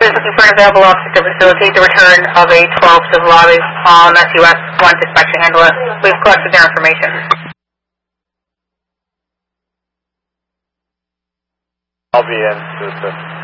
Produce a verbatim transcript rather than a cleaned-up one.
is looking for an available officer to facilitate the return of a twelve civil lobbies on S U S one dispatching handler. We've collected their information. I'll be in.